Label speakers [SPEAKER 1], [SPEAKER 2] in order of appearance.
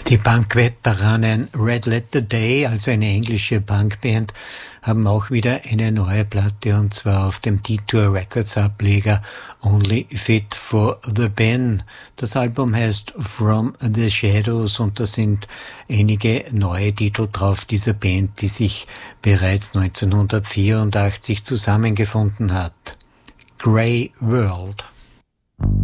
[SPEAKER 1] Die Punk-Veteranen Red Letter Day, also eine englische Punkband, haben auch wieder eine neue Platte, und zwar auf dem Detour Records Ableger Only Fit for the Ben. Das Album heißt From the Shadows und da sind einige neue Titel drauf dieser Band, die sich bereits 1984 zusammengefunden hat. Grey World.